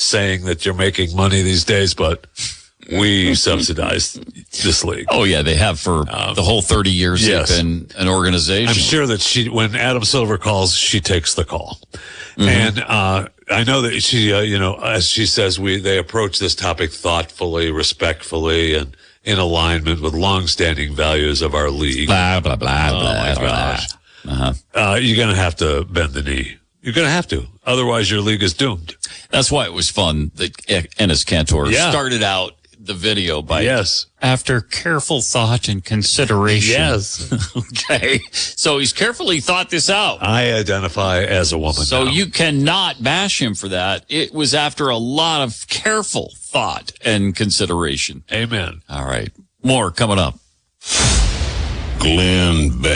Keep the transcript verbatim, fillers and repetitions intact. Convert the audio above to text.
saying that you're making money these days, but we subsidize this league. Oh, yeah, they have for um, the whole thirty years yes. they've been an organization. I'm sure that she, when Adam Silver calls, she takes the call. Mm-hmm. And uh, I know that she, uh, you know, as she says, we they approach this topic thoughtfully, respectfully, and in alignment with longstanding values of our league. Blah, blah, blah, oh, blah, my blah. gosh. Uh-huh. Uh, you're going to have to bend the knee. You're going to have to. Otherwise, your league is doomed. That's why it was fun that Enes Kanter yeah. started out the video by yes. after careful thought and consideration. Yes. Okay. So he's carefully thought this out. I identify as a woman. So now. you cannot bash him for that. It was after a lot of careful thought and consideration. Amen. All right. More coming up. Glenn Beck.